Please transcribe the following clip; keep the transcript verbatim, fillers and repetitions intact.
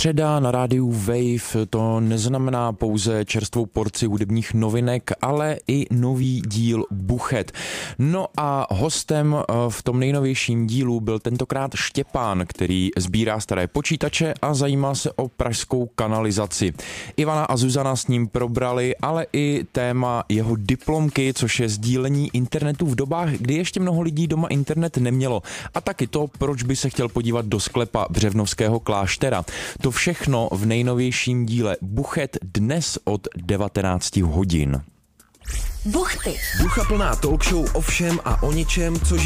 Středa na rádiu Wave to neznamená pouze čerstvou porci hudebních novinek, ale i nový díl Buchet. No a hostem v tom nejnovějším dílu byl tentokrát Štěpán, který sbírá staré počítače a zajímá se o pražskou kanalizaci. Ivana a Zuzana s ním probrali, ale i téma jeho diplomky, což je sdílení internetu v dobách, kdy ještě mnoho lidí doma internet nemělo. A taky to, proč by se chtěl podívat do sklepa Břevnovského kláštera. To všechno v nejnovějším díle Buchet dnes od devatenáct hodin. Buchty. Ducha plná talk show o všem a o ničem, co